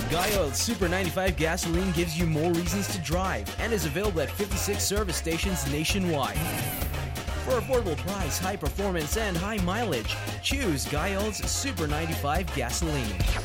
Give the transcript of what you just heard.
Guy Oil's Super 95 gasoline gives you more reasons to drive and is available at 56 service stations nationwide. For affordable price, high performance, and high mileage, choose Guy Oil's Super 95 gasoline.